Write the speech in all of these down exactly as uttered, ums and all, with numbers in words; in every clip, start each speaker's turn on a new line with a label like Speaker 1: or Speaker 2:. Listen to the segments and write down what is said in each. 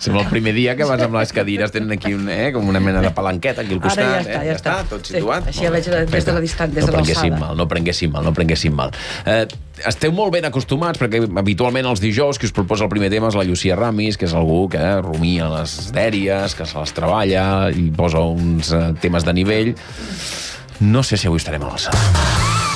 Speaker 1: Sembla el primer dia que vas amb les cadires, tenen aquí un, eh, com una mena de palanqueta aquí al costat.
Speaker 2: Ara ja està,
Speaker 1: eh?
Speaker 2: ja està.
Speaker 1: Tot situat.
Speaker 2: Sí, així ja veig des de la distància, des
Speaker 1: no
Speaker 2: de l'alçada.
Speaker 1: Mal, no prenguéssim mal, no prenguéssim mal. Eh, esteu molt ben acostumats, perquè habitualment els dijous qui us proposa el primer tema és la Llucia Ramis, que és algú que rumia les dèries, que se les treballa i posa uns eh, temes de nivell. No sé si avui estarem a l'alçada.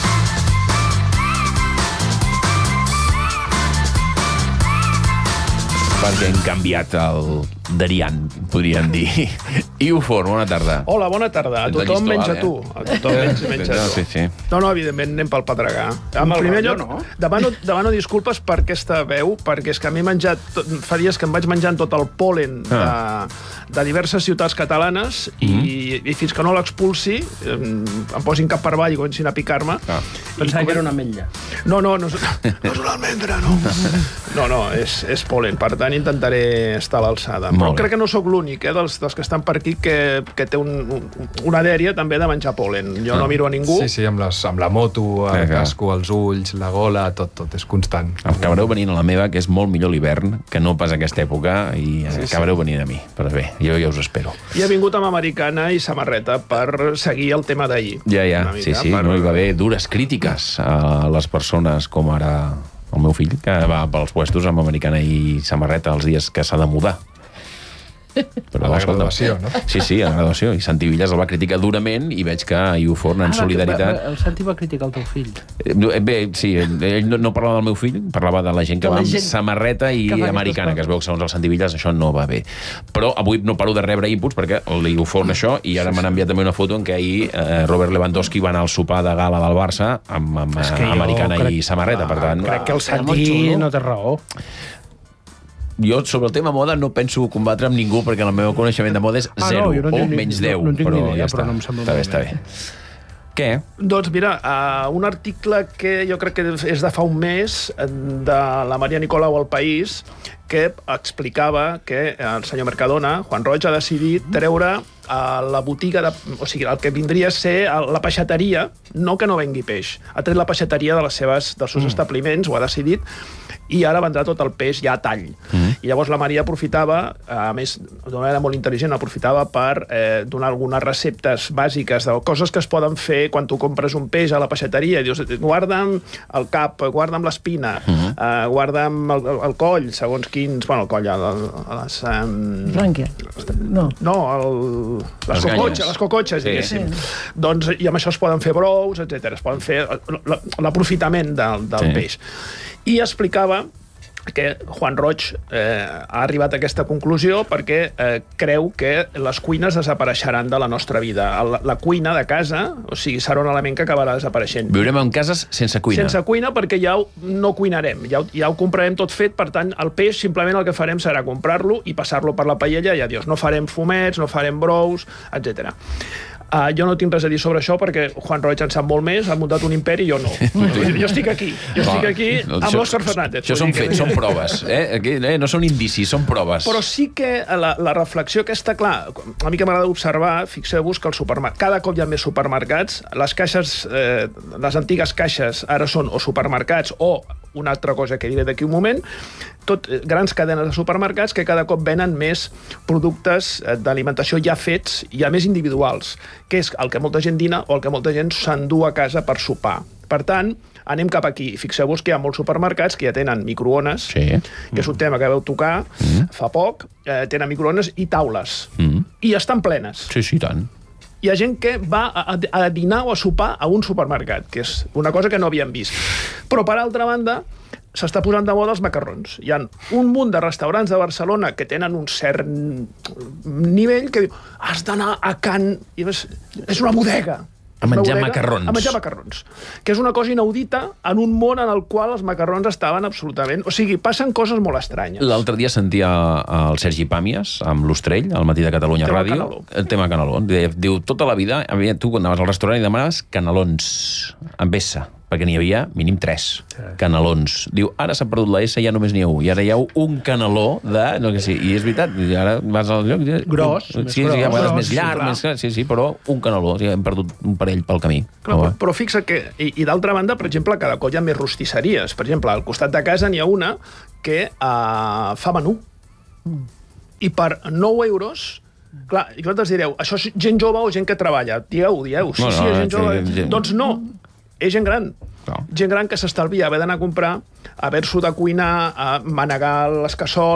Speaker 1: Perquè hem canviat el Darian, podríem dir. Iufor, bona tarda.
Speaker 3: Hola, bona tarda. A tothom menys a tu. A tothom menys, menys a tu.
Speaker 1: Sí, sí.
Speaker 3: No, no, evidentment, anem pel pedregar. En primer lloc, no? demano, demano disculpes per aquesta veu, perquè és que m'he menjat... Fa dies que em vaig menjant tot el pol·len ah. de, de diverses ciutats catalanes mm -hmm. i, i fins que no l'expulsi, em, em posin cap per avall i comencin a picar-me. Ah.
Speaker 2: Pensava que era una ametlla.
Speaker 3: No, no, no és, no és una almendra, no. No, no, és, és pol·len. Per tant, intentaré estar a l'alçada. Però crec que no sóc l'únic, eh, dels, dels que estan per aquí que, que té un, un, una dèria també de menjar pol·len. Jo ah. no miro a ningú.
Speaker 4: Sí, sí, amb, les, amb la moto, el eh, casco, els ulls, la gola, tot, tot és constant.
Speaker 1: Acabareu venint a la meva, que és molt millor l'hivern, que no pas aquesta època, i sí, acabareu sí. venint a mi. Però bé, jo ja us espero.
Speaker 3: I he vingut amb americana i samarreta per seguir el tema d'ahir.
Speaker 1: Ja, ja, mica, sí, sí, per... no hi va haver dures crítiques a les persones com ara el meu fill, que va pels puestos amb americana i samarreta els dies que s'ha de mudar.
Speaker 4: Però, a la escolta, graduació, no?
Speaker 1: Sí, sí, a la graduació. I Santi Villas el va criticar durament i veig que Iuforn, en ah, solidaritat...
Speaker 2: El Santi va criticar el teu fill.
Speaker 1: Bé, sí, ell no, no parlava del meu fill, parlava de la gent que va amb gent... samarreta i que americana, que es veu que segons el Santi Villas això no va bé. Però avui no paro de rebre inputs perquè l'Iuforn això, i ara m'han enviat també una foto en què ahir eh, Robert Lewandowski va anar al sopar de gala del Barça amb, amb americana crec... i samarreta, per tant...
Speaker 3: Crec que el Santi no té raó.
Speaker 1: Jo, sobre el tema moda, no penso combatre amb ningú, perquè el meu coneixement de moda és zero, ah, no, no o menys deu,
Speaker 2: no, no
Speaker 1: però
Speaker 2: idea,
Speaker 1: ja està.
Speaker 2: Però no em sembla
Speaker 1: està bé, està bé. Què?
Speaker 3: Doncs mira, uh, un article que jo crec que és de fa un mes, de la Maria Nicolau al País, que explicava que el senyor Mercadona, Juan Roig, ha decidit treure a la botiga, de, o sigui, el que vindria a ser la peixateria, no que no vengui peix, ha tret la peixateria de les seves, dels seus mm. establiments, ho ha decidit, i ara vendrà tot el peix ja a tall. Mm. I llavors la Maria aprofitava, a més, d'una manera molt intel·ligent, aprofitava per eh, donar algunes receptes bàsiques de coses que es poden fer quan tu compres un peix a la peixateria. Dius, guarda'm el cap, guarda'm l'espina, mm. eh, guarda'm el, el coll, segons quins... Bueno, el coll, a les... Um...
Speaker 2: Brànquia.
Speaker 3: No. No, el... les, les cocotxes, les cocotxes, sí, diguéssim. Sí. Doncs, i amb això es poden fer brous, etcètera. Es poden fer l'aprofitament del, del sí. peix. I explicava que Juan Roig eh, ha arribat a aquesta conclusió perquè eh, creu que les cuines desapareixeran de la nostra vida. La, la cuina de casa, o sigui, serà un element que acabarà desapareixent.
Speaker 1: Viurem en cases sense cuina.
Speaker 3: Sense cuina perquè ja ho, no cuinarem, ja, ja ho comprarem tot fet, per tant, el peix simplement el que farem serà comprar-lo i passar-lo per la paella i adiós. No farem fumets, no farem brous, etcètera. Uh, jo no tinc res a dir sobre això perquè Juan Roig en sap molt més, ha muntat un imperi i jo no. jo, jo estic aquí, jo estic aquí amb l'Òscar Fernández.
Speaker 1: Això són fets, són proves. Eh? Aquí, eh? No són indicis, són proves.
Speaker 3: Però sí que la, la reflexió aquesta, clar, a mi que m'agrada observar, fixeu-vos que el supermercat, cada cop hi ha més supermercats, les caixes, eh, les antigues caixes ara són o supermercats o una altra cosa que diré d'aquí un moment, tot grans cadenes de supermercats que cada cop venen més productes d'alimentació ja fets, ja més individuals, que és el que molta gent dina o el que molta gent s'endú a casa per sopar. Per tant, anem cap aquí. Fixeu-vos que hi ha molts supermercats que ja tenen microones, sí. que és un tema que vau tocar mm. fa poc, eh, tenen microones i taules. Mm. I estan plenes.
Speaker 1: Sí, sí, tant.
Speaker 3: Hi ha gent que va a, a dinar o a sopar a un supermercat, que és una cosa que no havíem vist. Però, per altra banda, s'està posant de moda els macarrons. Hi ha un munt de restaurants de Barcelona que tenen un cert nivell que diu, has d'anar a Can... I és, és una bodega.
Speaker 1: A menjar macarrons.
Speaker 3: A menjar macarrons. Que és una cosa inaudita en un món en el qual els macarrons estaven absolutament... O sigui, passen coses molt estranyes.
Speaker 1: L'altre dia sentia el Sergi Pàmies amb l'Ostrell, al Matí de Catalunya
Speaker 3: tema
Speaker 1: Ràdio.
Speaker 3: Caneló.
Speaker 1: El tema Caneló. Diu, tota la vida, tu quan anaves al restaurant i demanaves canelons amb S, perquè n'hi havia mínim tres sí. canelons. Diu, ara s'ha perdut la S, ja només n'hi ha un. I ara hi ha un caneló de... No, que sí. I és veritat, ara vas al lloc...
Speaker 3: Gros.
Speaker 1: Sí, sí, sí, a vegades més llarg, més... Sí, sí, però un caneló. Sí, hem perdut un parell pel camí.
Speaker 3: Clar, però, però fixa't que... I, i d'altra banda, per exemple, cada cop hi ha més rostisseries. Per exemple, al costat de casa n'hi ha una que uh, fa menú. Mm. i per nou euros... Clar, i vosaltres direu, això és gent jove o gent que treballa? Dieu, dieu, sí,
Speaker 1: No, no,
Speaker 3: sí, és gent
Speaker 1: sí,
Speaker 3: jove.
Speaker 1: gent-
Speaker 3: Doncs no, és gent gran.
Speaker 1: No.
Speaker 3: Gent gran que s'estalvia haver d'anar a comprar, haver-s'ho de cuinar, a manegar les cassoles,